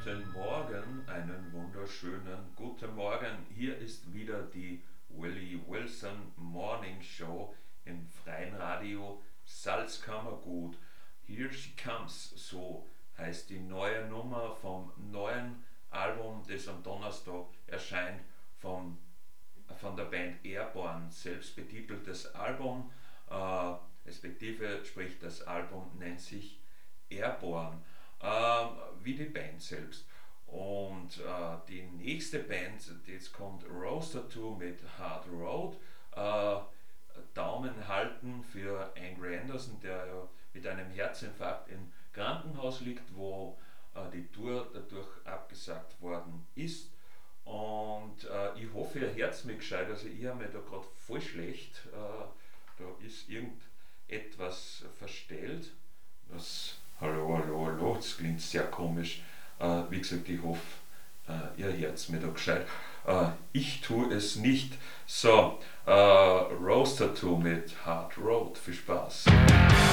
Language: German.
Guten Morgen, einen wunderschönen guten Morgen. Hier ist wieder die Willie Wilson Morning Show im freien Radio Salzkammergut. Here she comes, so heißt die neue Nummer vom neuen Album, das am Donnerstag erscheint, von der Band Airborne, selbst betiteltes Album, respektive sprich das Album nennt sich Airborne, wie die Band selbst. Und die nächste Band, jetzt kommt Rose Tattoo mit Hard Road. Daumen halten für Angry Anderson, der ja mit einem Herzinfarkt im Krankenhaus liegt, wo die Tour dadurch abgesagt worden ist. Und ich hoffe, ihr hört mich gescheit, also ich habe mir da gerade voll schlecht. Da ist irgendetwas verstellt. Hallo, hallo, hallo, das klingt sehr komisch. Wie gesagt, ich hoffe, ihr hört mir da gescheit. Ich tue es nicht. So, Rose Tattoo mit Hard Road. Viel Spaß.